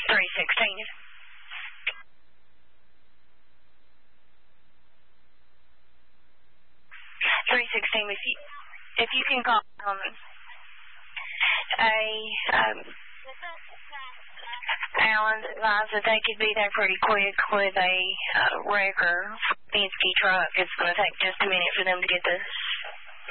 316. 316, if you can call Allen's advised that they could be there pretty quick with a wrecker Penske truck. It's going to take just a minute for them to get the